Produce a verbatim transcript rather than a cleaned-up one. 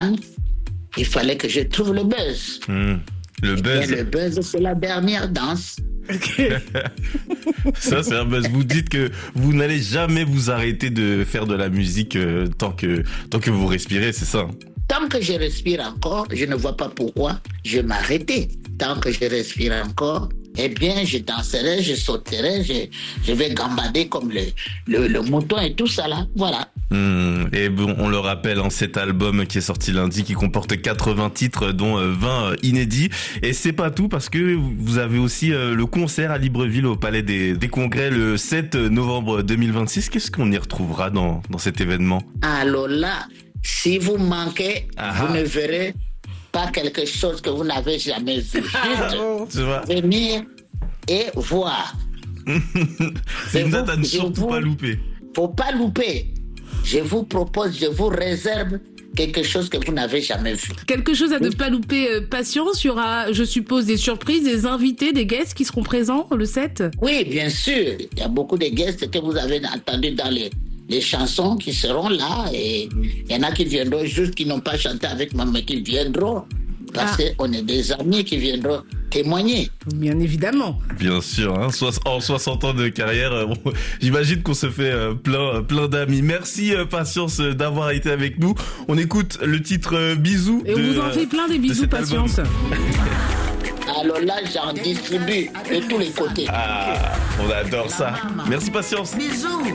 comprendre, il fallait que je trouve le buzz. Mmh. Le Et buzz. bien, le buzz, c'est la dernière danse. Ça, c'est un buzz. Vous dites que vous n'allez jamais vous arrêter de faire de la musique euh, tant que tant que vous respirez, c'est ça? Tant que je respire encore, je ne vois pas pourquoi je vais m'arrêter. Tant que je respire encore, eh bien, je danserai, je sauterai, je, je vais gambader comme le, le, le mouton et tout ça là. Voilà. Mmh. Et bon, on le rappelle, hein, cet album qui est sorti lundi, qui comporte quatre-vingts titres, dont euh, vingt euh, inédits. Et c'est pas tout, parce que vous avez aussi euh, le concert à Libreville au Palais des, des Congrès le sept novembre deux mille vingt-six. Qu'est-ce qu'on y retrouvera dans, dans cet événement? Alors là, si vous manquez, Aha. vous ne verrez pas quelque chose que vous n'avez jamais vu. Juste Tu vois, venir et voir. c'est une Je date vous- à ne je surtout vous- pas louper. Faut pas louper. Je vous propose, je vous réserve quelque chose que vous n'avez jamais vu. Quelque chose à ne pas louper, euh, Patience. Il y aura, je suppose, des surprises, des invités, des guests qui seront présents le sept. Oui, bien sûr. Il y a beaucoup de guests que vous avez entendus dans les, les chansons qui seront là. Et il y en a qui viendront juste, qui n'ont pas chanté avec moi, mais qui viendront. Parce Ah. qu'on est des amis qui viendront témoigner. Bien évidemment. Bien sûr, hein, soix- en soixante ans de carrière, euh, bon, j'imagine qu'on se fait euh, plein, euh, plein d'amis. Merci euh, Patience euh, d'avoir été avec nous. On écoute le titre euh, Bisous. Et on de, vous en fait plein des de bisous, cet album. Patience. Alors là, j'en distribue de tous les côtés. Ah, on adore ça. Merci Patience. Bisous.